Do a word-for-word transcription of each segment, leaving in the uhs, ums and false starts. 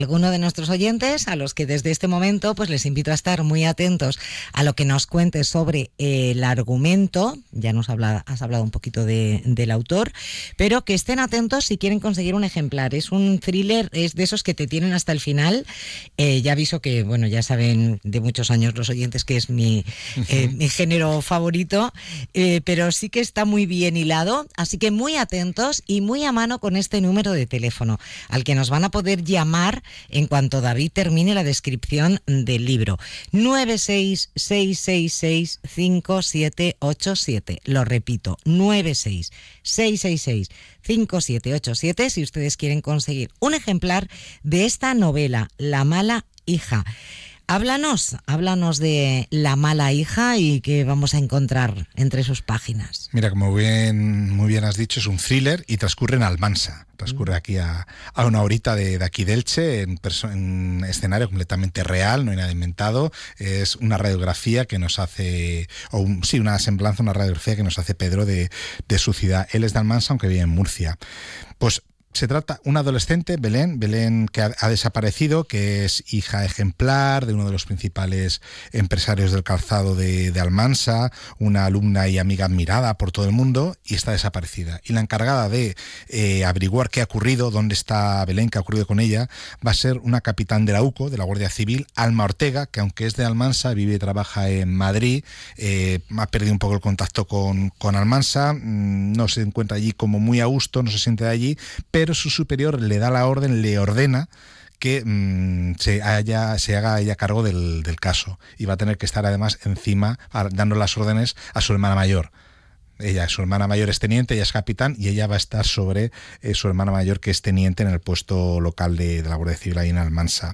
alguno de nuestros oyentes, a los que desde este momento pues les invito a estar muy atentos a lo que nos cuentes sobre el argumento. Ya nos habla, has hablado un poquito de, del autor, pero que estén atentos si quieren conseguir un ejemplar. Es un thriller, es de esos que te tienen hasta el final. Eh, ya aviso que, bueno, ya saben de muchos años los oyentes que es mi, eh, mi género favorito, eh, pero sí que está muy bien hilado, así que muy atentos y muy a mano con este número de teléfono, al que nos van a poder llamar en cuanto David termine la descripción del libro. nueve seis seis seis seis cinco siete ocho siete. Lo repito, nueve seis seis seis seis cinco siete ocho siete si ustedes quieren conseguir un ejemplar de esta novela, La mala hija. Háblanos, háblanos de La mala hija y qué vamos a encontrar entre sus páginas. Mira, como bien, muy bien has dicho, es un thriller y transcurre en Almansa. Transcurre aquí a, a una horita de, de aquí de Elche, en, perso- en escenario completamente real, no hay nada inventado. Es una radiografía que nos hace, o un, sí, una semblanza, una radiografía que nos hace Pedro de, de su ciudad. Él es de Almansa, aunque vive en Murcia. Pues se trata de una adolescente, Belén, Belén que ha, ha desaparecido, que es hija ejemplar de uno de los principales empresarios del calzado de, de Almansa, una alumna y amiga admirada por todo el mundo, y está desaparecida. Y la encargada de eh, averiguar qué ha ocurrido, dónde está Belén, qué ha ocurrido con ella, va a ser una capitán de la U C O, de la Guardia Civil, Alma Ortega, que aunque es de Almansa, vive y trabaja en Madrid, eh, ha perdido un poco el contacto con, con Almansa, mmm, no se encuentra allí como muy a gusto, no se siente de allí, pero pero su superior le da la orden, le ordena que mmm, se, haya, se haga ella cargo del, del caso, y va a tener que estar además encima dando las órdenes a su hermana mayor. Ella, su hermana mayor es teniente, ella es capitán, y ella va a estar sobre eh, su hermana mayor, que es teniente en el puesto local de, de la Guardia Civil ahí en Almansa.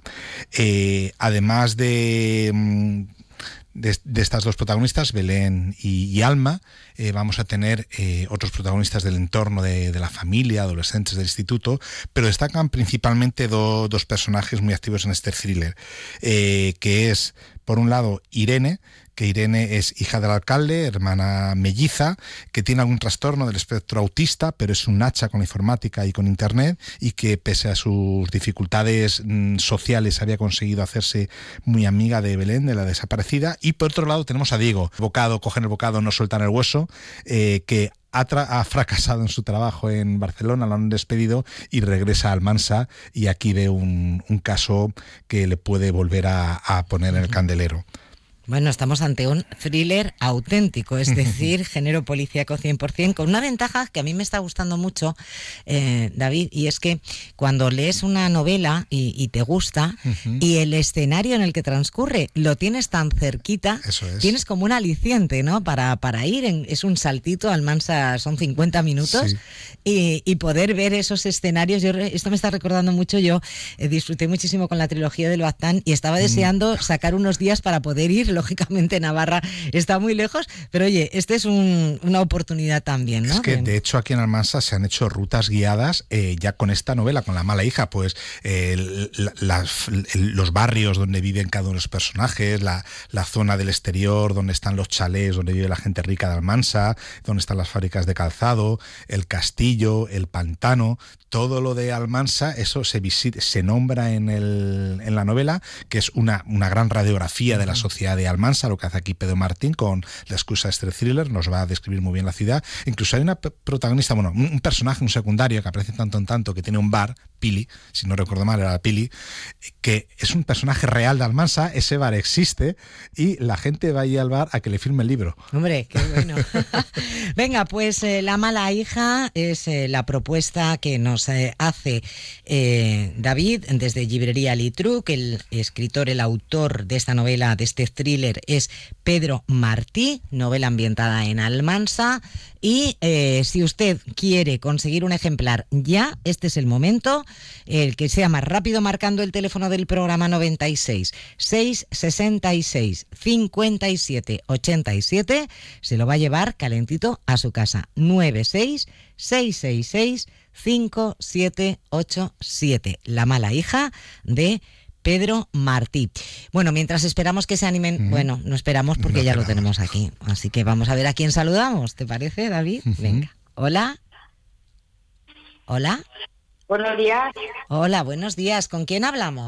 Eh, además de... Mmm, De, de estas dos protagonistas, Belén y, y Alma, eh, vamos a tener eh, otros protagonistas del entorno de, de la familia, adolescentes del instituto, pero destacan principalmente do, dos personajes muy activos en este thriller, eh, que es, por un lado, Irene, que Irene es hija del alcalde, hermana melliza, que tiene algún trastorno del espectro autista, pero es un hacha con la informática y con internet, y que pese a sus dificultades mmm, sociales había conseguido hacerse muy amiga de Belén, de la desaparecida. Y por otro lado tenemos a Diego, bocado, cogen el bocado, no sueltan el hueso, eh, que Ha, tra- ha fracasado en su trabajo en Barcelona, lo han despedido y regresa a Almansa, y aquí ve un, un caso que le puede volver a, a poner en el candelero. Bueno, estamos ante un thriller auténtico, es decir, género policíaco cien por ciento, con una ventaja que a mí me está gustando mucho, eh, David, y es que cuando lees una novela y, y te gusta, uh-huh. y el escenario en el que transcurre lo tienes tan cerquita, Eso es. Tienes como un aliciente, ¿no? Para, para ir, en, es un saltito, Almansa son cincuenta minutos, sí. y, y poder ver esos escenarios. Yo, esto me está recordando mucho, yo eh, disfruté muchísimo con la trilogía del Baztán y estaba deseando mm. sacar unos días para poder ir. Lógicamente Navarra está muy lejos, pero oye, este es un, una oportunidad también, ¿no? Es que de hecho aquí en Almansa se han hecho rutas guiadas eh, ya con esta novela, con La mala hija, pues eh, la, las, los barrios donde viven cada uno de los personajes, la, la zona del exterior donde están los chalés, donde vive la gente rica de Almansa, donde están las fábricas de calzado, el castillo, el pantano, todo lo de Almansa, eso se visita, se nombra en, el, en la novela, que es una, una gran radiografía de la sociedad de Almansa, lo que hace aquí Pedro Martín con la excusa de este thriller, nos va a describir muy bien la ciudad. Incluso hay una protagonista, bueno, un personaje, un secundario que aparece tanto en tanto, que tiene un bar, Pili, si no recuerdo mal era Pili, que es un personaje real de Almansa, ese bar existe y la gente va ahí al bar a que le firme el libro. Hombre, qué bueno. Venga, pues eh, La mala hija es eh, la propuesta que nos eh, hace eh, David desde Librería Litruc. El escritor, el autor de esta novela, de este thriller, es Pedro Martí, novela ambientada en Almansa. Y eh, si usted quiere conseguir un ejemplar ya, este es el momento, el que sea más rápido, marcando el teléfono del programa noventa y seis, seiscientos sesenta y seis, cincuenta y siete, ochenta y siete, se lo va a llevar calentito a su casa. nueve seis seis seis seis, cinco siete ocho siete, La mala hija de Pedro Martí. Bueno, mientras esperamos que se animen, mm. bueno, no esperamos porque no ya esperamos. Lo tenemos aquí. Así que vamos a ver a quién saludamos. ¿Te parece, David? Uh-huh. Venga. Hola. Hola. Buenos días. Hola, buenos días. ¿Con quién hablamos?